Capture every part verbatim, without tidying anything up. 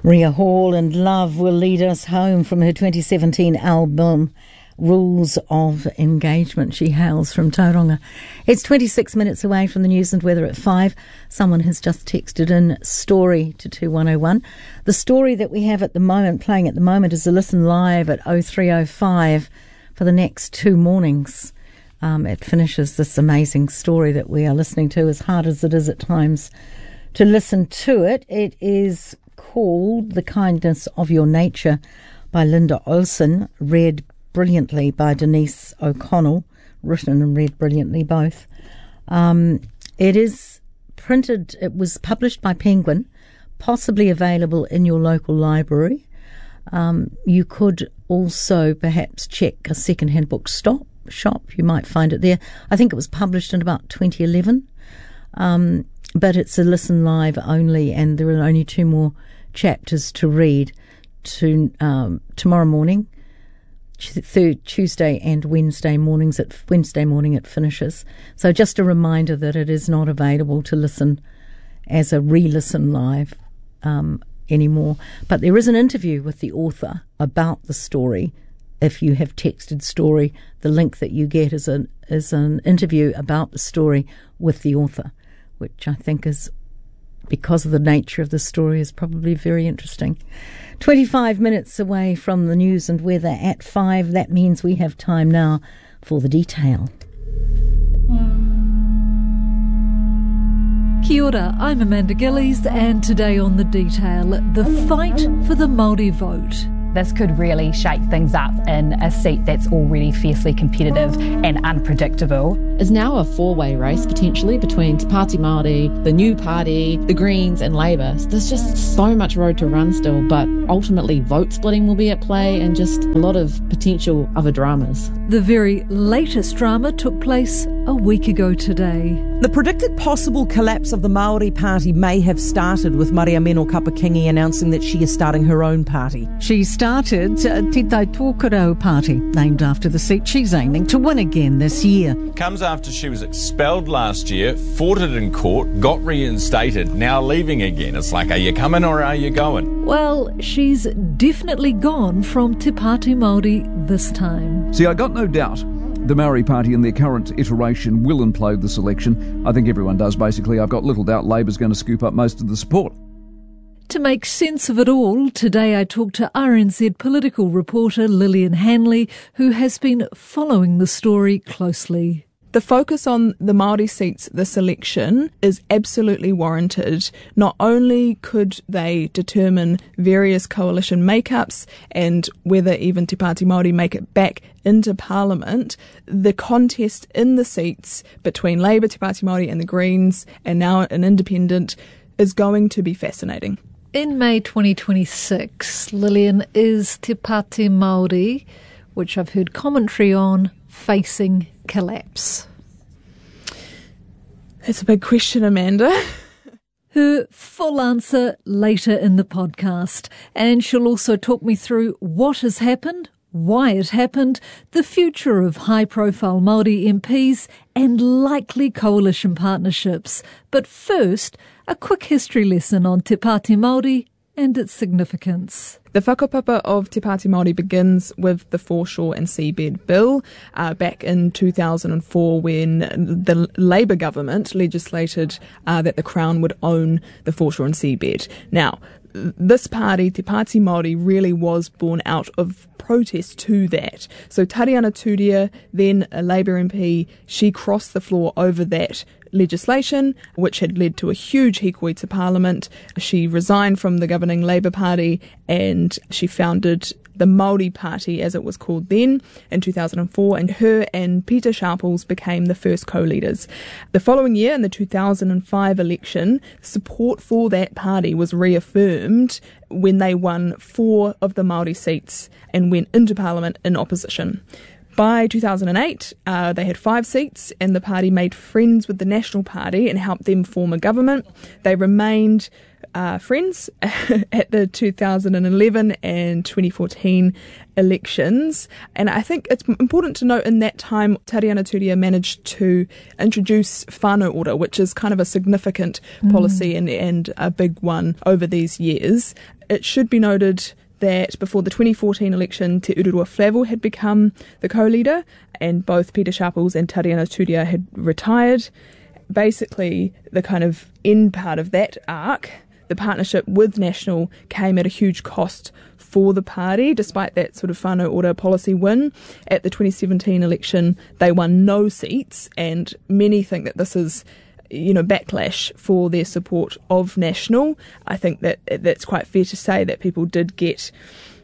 Ria Hall and Love will lead us home from her twenty seventeen album Rules of Engagement. She hails from Tauranga. It's twenty-six minutes away from the news and weather at five. Someone has just texted in story to two one oh one. The story that we have at the moment, playing at the moment, is a listen live at oh three oh five for the next two mornings. Um, it finishes this amazing story that we are listening to, as hard as it is at times to listen to it. It is called The Kindness of Your Nature by Linda Olson, read brilliantly by Denise O'Connell, written and read brilliantly both. Um, it is printed, it was published by Penguin, possibly available in your local library. Um, you could also perhaps check a second-hand book stop, shop, you might find it there. I think it was published in about twenty eleven, um, but it's a listen live only, and there are only two more chapters to read to um, tomorrow morning, third Tuesday and Wednesday mornings. At Wednesday morning it finishes. So just a reminder that it is not available to listen as a re-listen live um, anymore. But there is an interview with the author about the story. If you have texted story, the link that you get is an is an interview about the story with the author, which I think is, because of the nature of the story, is probably very interesting. twenty-five minutes away from the news and weather at five. That means we have time now for the detail. Kia ora, I'm Amanda Gillies, and today on The Detail, the fight for the Māori vote. This could really shake things up in a seat that's already fiercely competitive and unpredictable. Is now a four-way race potentially between Te Pāti Māori, the New Party, the Greens and Labour. There's just so much road to run still, but ultimately vote splitting will be at play and just a lot of potential other dramas. The very latest drama took place a week ago today. The predicted possible collapse of the Māori Party may have started with Mariameno Kapakingi announcing that she is starting her own party. She started uh, Te Tai Tōkaro Party, named after the seat she's aiming to win again this year. Comes after she was expelled last year, fought it in court, got reinstated, now leaving again. It's like, are you coming or are you going? Well, she's definitely gone from Te Pāti Māori this time. See, I got no doubt the Māori Party in their current iteration will implode this election. I think everyone does, basically. I've got little doubt Labour's going to scoop up most of the support. To make sense of it all, today I talked to R N Z political reporter Lillian Hanley, who has been following the story closely. The focus on the Māori seats this election is absolutely warranted. Not only could they determine various coalition makeups and whether even Te Pāti Māori make it back into Parliament, the contest in the seats between Labour, Te Pāti Māori and the Greens, and now an independent, is going to be fascinating. In May twenty twenty-six, Lillian, is Te Pāti Māori, which I've heard commentary on, facing collapse? That's a big question, Amanda. Her full answer later in the podcast, and she'll also talk me through what has happened, why it happened, the future of high-profile Māori M Ps and likely coalition partnerships. But first, a quick history lesson on Te Pāti Māori and its significance. The whakapapa of Te Pāti Māori begins with the Foreshore and Seabed Bill uh, back in two thousand four, when the Labour government legislated uh, that the Crown would own the Foreshore and Seabed. Now, this party, Te Pāti Māori, really was born out of protest to that. So Tariana Turia, then a Labour M P, she crossed the floor over that legislation, which had led to a huge hikoi to Parliament. She resigned from the governing Labour Party and she founded the Māori Party, as it was called then, in two thousand four, and her and Peter Sharples became the first co-leaders. The following year, in the two thousand five election, support for that party was reaffirmed when they won four of the Māori seats and went into Parliament in opposition. By two thousand eight, uh, they had five seats, and the party made friends with the National Party and helped them form a government. They remained uh, friends at the two thousand eleven and twenty fourteen elections. And I think it's important to note in that time, Tariana Turia managed to introduce whānau ora, which is kind of a significant mm. policy and, and a big one over these years. It should be noted that before the twenty fourteen election, Te Ururua Flavel had become the co-leader, and both Peter Sharples and Tariana Turia had retired. Basically, the kind of end part of that arc, the partnership with National, came at a huge cost for the party, despite that sort of whānau ora policy win. At the twenty seventeen election, they won no seats, and many think that this is, you know, backlash for their support of National. I think that that's quite fair to say that people did get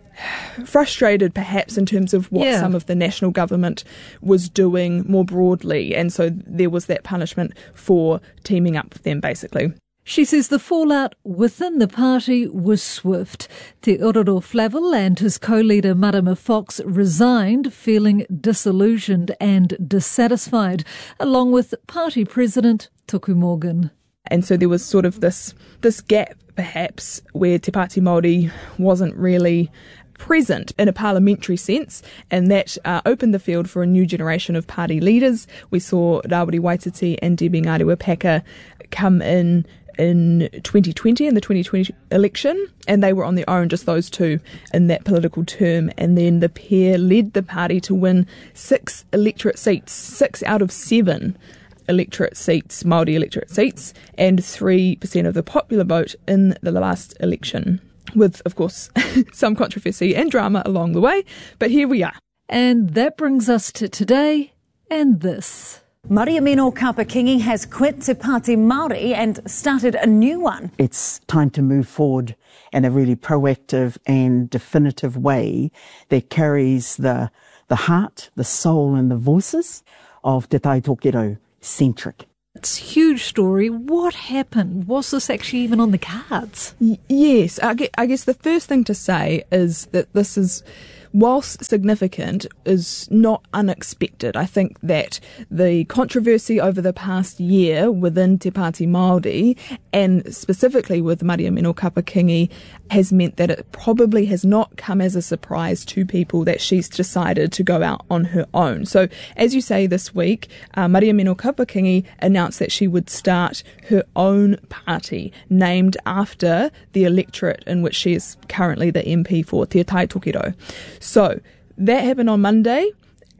frustrated perhaps in terms of what yeah. some of the national government was doing more broadly, and so there was that punishment for teaming up with them, basically. She says the fallout within the party was swift. Te Ururua Flavel and his co-leader Marama Fox resigned, feeling disillusioned and dissatisfied, along with party president Tuku Morgan. And so there was sort of this this gap, perhaps, where Te Pāti Māori wasn't really present in a parliamentary sense, and that uh, opened the field for a new generation of party leaders. We saw Rawiri Waititi and Debbie Ngarewa-Packer come in in twenty twenty, in the twenty twenty election, and they were on their own, just those two, in that political term. And then the pair led the party to win six electorate seats, six out of seven electorate seats, Māori electorate seats, and three percent of the popular vote in the last election, with, of course, some controversy and drama along the way. But here we are. And that brings us to today and this. Mariamino Kapakingi has quit Te Pāti Māori and started a new one. It's time to move forward in a really proactive and definitive way that carries the the heart, the soul and the voices of Te Tai Tokero centric. It's a huge story. What happened? Was this actually even on the cards? Y- yes. I guess, I guess the first thing to say is that this is, whilst significant, is not unexpected. I think that the controversy over the past year within Te Pāti Māori, and specifically with Mariamino Kapakingi, has meant that it probably has not come as a surprise to people that she's decided to go out on her own. So, as you say, this week, uh, Mariamino Kapakingi announced that she would start her own party, named after the electorate in which she is currently the M P for, Te Tai Tokero. So that happened on Monday,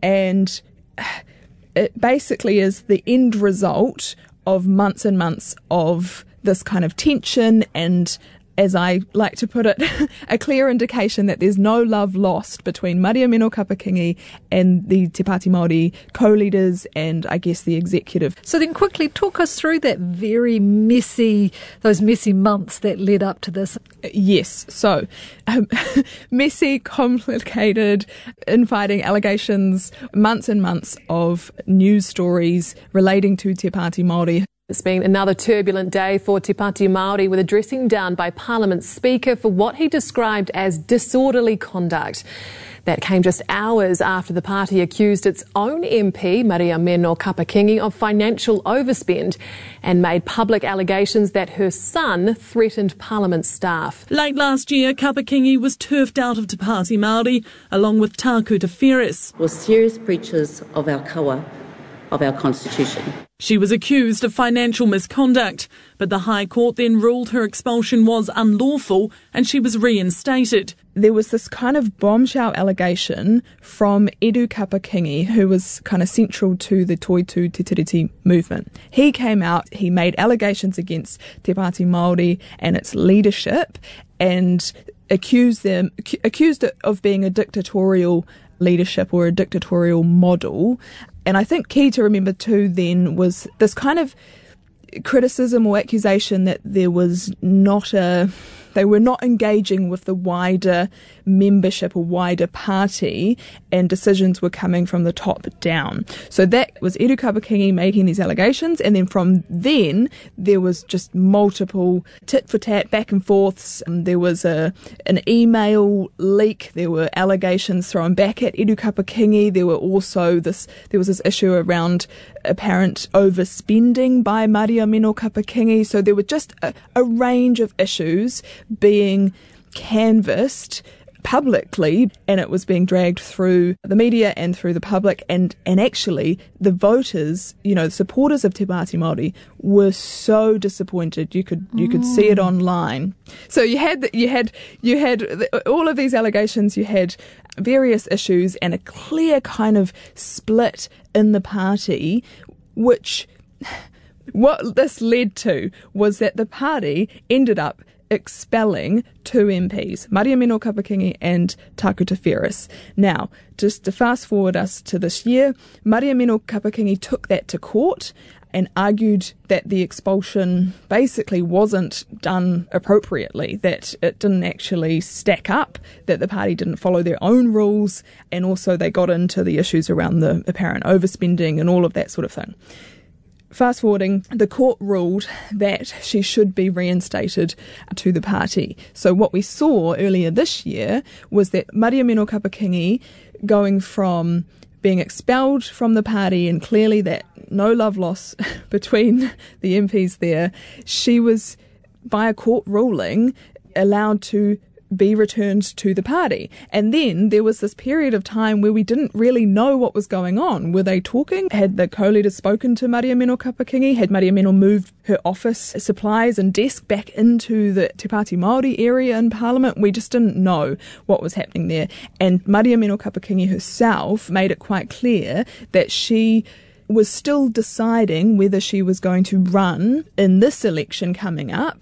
and it basically is the end result of months and months of this kind of tension and, as I like to put it, a clear indication that there's no love lost between Mariamino Kapakingi and the Te Pāti Māori co-leaders and, I guess, the executive. So then quickly talk us through that very messy, those messy months that led up to this. Yes, so um, messy, complicated, infighting, allegations, months and months of news stories relating to Te Pāti Māori. It's been another turbulent day for Te Pāti Māori, with a dressing down by Parliament Speaker for what he described as disorderly conduct. That came just hours after the party accused its own M P, Mariamino Kapakingi, of financial overspend and made public allegations that her son threatened Parliament staff. Late last year, Kapakingi was turfed out of Te Pāti Māori, along with Tāku Te Wheres. Were serious breaches of our kawa, of our constitution. She was accused of financial misconduct, but the High Court then ruled her expulsion was unlawful and she was reinstated. There was this kind of bombshell allegation from Edu Kapakingi, who was kind of central to the Toitu Te Tiriti movement. He came out, he made allegations against Te Pāti Māori and its leadership, and accused them, accused it of being a dictatorial leadership or a dictatorial model. And I think key to remember too then was this kind of criticism or accusation that there was not a they were not engaging with the wider membership or wider party, and decisions were coming from the top down. So that was Eru Kapakingi making these allegations, and then from then there was just multiple tit for tat back and forths. Um, there was a an email leak. There were allegations thrown back at Eru Kapakingi. There were also this. There was this issue around apparent overspending by Mariamino Kapakingi. So there were just a, a range of issues being canvassed publicly, and it was being dragged through the media and through the public, and, and actually the voters, you know, the supporters of Te Pāti Māori were so disappointed. You could you could mm. see it online. So you had you had you had all of these allegations. You had various issues and a clear kind of split in the party, which what this led to was that the party ended up expelling two M Ps, Mariamino Kapakingi and Takuta Ferris. Now, just to fast forward us to this year, Mariamino Kapakingi took that to court and argued that the expulsion basically wasn't done appropriately, that it didn't actually stack up, that the party didn't follow their own rules, and also they got into the issues around the apparent overspending and all of that sort of thing. Fast forwarding, the court ruled that she should be reinstated to the party. So what we saw earlier this year was that Mariamino Kapakingi going from being expelled from the party, and clearly that no love lost between the M Ps there, she was, by a court ruling, allowed to be returned to the party. And then there was this period of time where we didn't really know what was going on. Were they talking? Had the co-leader spoken to Mariamino Kapakingi? Had Mariamino moved her office supplies and desk back into the Te Pāti Māori area in Parliament? We just didn't know what was happening there. And Mariamino Kapakingi herself made it quite clear that she was still deciding whether she was going to run in this election coming up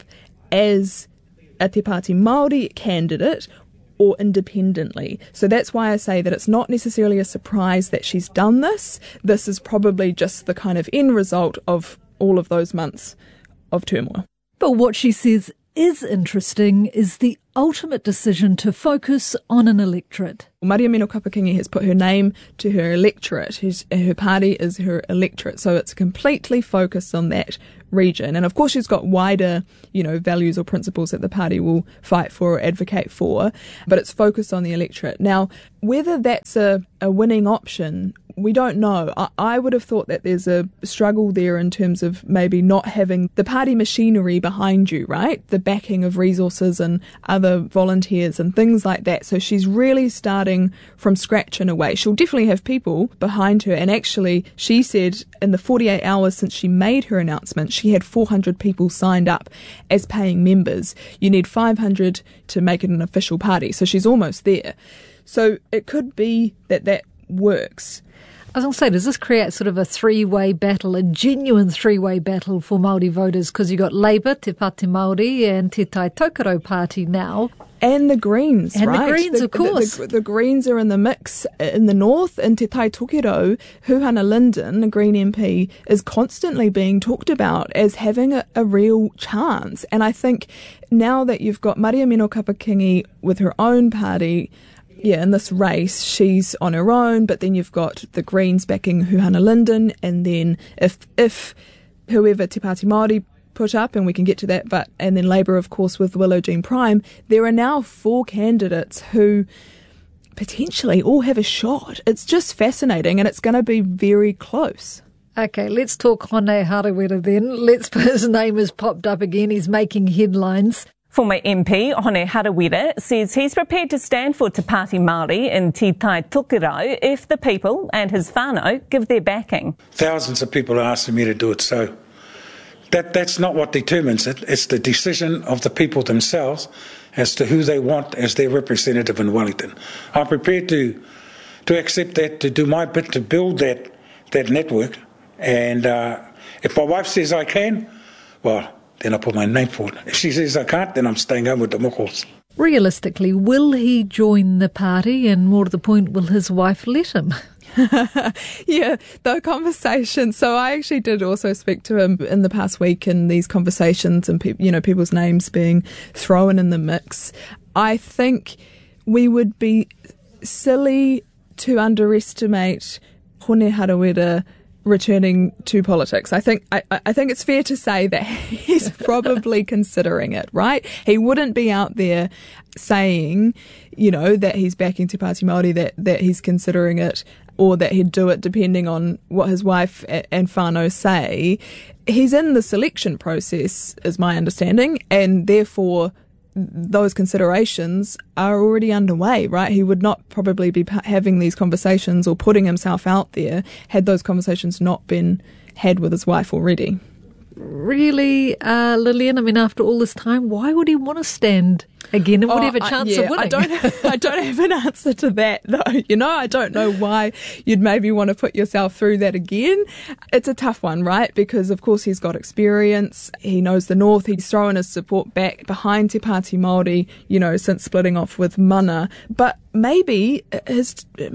as a Te Pāti Māori candidate or independently. So that's why I say that it's not necessarily a surprise that she's done this. This is probably just the kind of end result of all of those months of turmoil. But what she says is interesting is the ultimate decision to focus on an electorate. Mariamino Kapakingi has put her name to her electorate. His, her party is her electorate, so it's completely focused on that region. And of course she's got wider, you know, values or principles that the party will fight for or advocate for, but it's focused on the electorate. Now, whether that's a, a winning option, we don't know. I, I would have thought that there's a struggle there in terms of maybe not having the party machinery behind you, right? The backing of resources and other volunteers and things like that. So she's really starting from scratch in a way. She'll definitely have people behind her. And actually, she said in the forty-eight hours since she made her announcement, she had four hundred people signed up as paying members. You need five hundred to make it an official party. So she's almost there. So it could be that that works. I was going to say, does this create sort of a three-way battle, a genuine three-way battle for Māori voters? Because you've got Labour, Te Pāti Māori and Te Tai Tokoro Party now. And the Greens, and right? And the Greens, the, of course. The, the, the Greens are in the mix in the north. In Te Tai Tokiro, Huhana Linden, a Green M P, is constantly being talked about as having a, a real chance. And I think now that you've got Mariamino Kapakingi with her own party, yeah, in this race, she's on her own, but then you've got the Greens backing Huhana Linden, and then if if whoever Te Pāti Māori put up, and we can get to that, but and then Labour, of course, with Willow Jean Prime, there are now four candidates who potentially all have a shot. It's just fascinating, and it's going to be very close. Okay, let's talk Hone Harawira then. Let's his name has popped up again. He's making headlines. Former M P Hone Harawira says he's prepared to stand for Te Pāti Māori in Te Tai Tokiro if the people and his whānau give their backing. Thousands of people are asking me to do it, so that that's not what determines it. It's the decision of the people themselves as to who they want as their representative in Wellington. I'm prepared to to accept that, to do my bit to build that that network, and uh, if my wife says I can, well, then I put my name forward. If she says I can't, then I'm staying home with the mokos. Realistically, will he join the party, and more to the point, will his wife let him? Yeah, the conversation. So I actually did also speak to him in the past week in these conversations and, pe- you know, people's names being thrown in the mix. I think we would be silly to underestimate Hone Harawira returning to politics. I think I, I think it's fair to say that he's probably considering it, right? He wouldn't be out there saying, you know, that he's backing Te Pāti Māori, that, that he's considering it, or that he'd do it depending on what his wife and whānau say. He's in the selection process, is my understanding, and therefore those considerations are already underway, right? He would not probably be having these conversations or putting himself out there had those conversations not been had with his wife already. Really, uh, Lillian, I mean, after all this time, why would he want to stand again and would Oh, he have a I- chance yeah, of winning? I don't, I don't have an answer to that, though. You know, I don't know why you'd maybe want to put yourself through that again. It's a tough one, right? Because, of course, he's got experience. He knows the North. He's thrown his support back behind Te Pāti Māori, you know, since splitting off with Mana. But maybe his...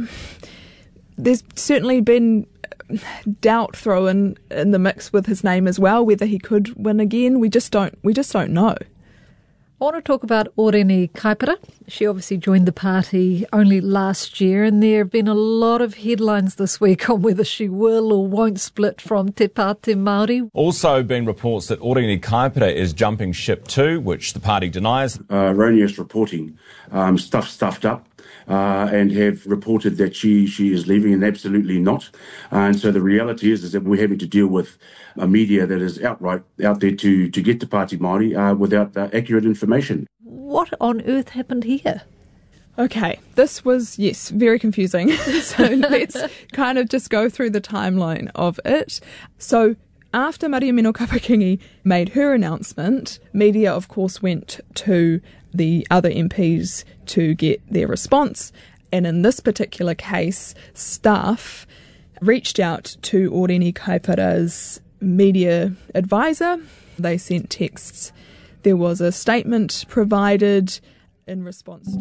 There's certainly been doubt thrown in the mix with his name as well, whether he could win again. We just don't, we just don't know. I want to talk about Oreni Kaipara. She obviously joined the party only last year, and there have been a lot of headlines this week on whether she will or won't split from Te Pāti Māori. Also been reports that Oreni Kaipara is jumping ship too, which the party denies. Uh, erroneous reporting, um, stuff stuffed up. Uh, and have reported that she, she is leaving, and absolutely not. Uh, and so the reality is, is that we're having to deal with a media that is outright out there to, to get Te Pāti Māori uh, without uh, accurate information. What on earth happened here? Okay, this was, yes, very confusing. So let's kind of just go through the timeline of it. So after Mariamino Kapakingi made her announcement, media, of course, went to the other M Ps to get their response. And in this particular case, staff reached out to Oreni Kaipara's media advisor. They sent texts. There was a statement provided in response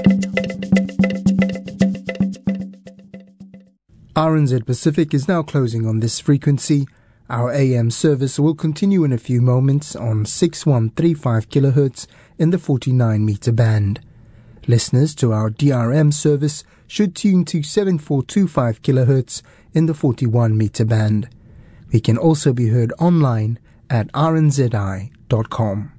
R N Z Pacific is now closing on this frequency. Our A M service will continue in a few moments on six one three five kilohertz in the forty-nine meter band. Listeners to our D R M service should tune to seven four two five kilohertz in the forty-one meter band. We can also be heard online at r n z i dot com.